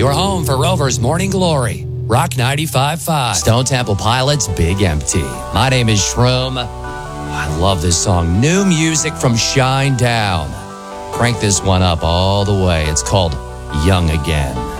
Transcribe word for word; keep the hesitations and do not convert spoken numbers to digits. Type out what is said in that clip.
Your home for Rover's Morning Glory. Rock ninety-five point five. Stone Temple Pilots, Big Empty. My name is Shroom. I love this song. New music from Shine Down. Crank this one up all the way. It's called Young Again.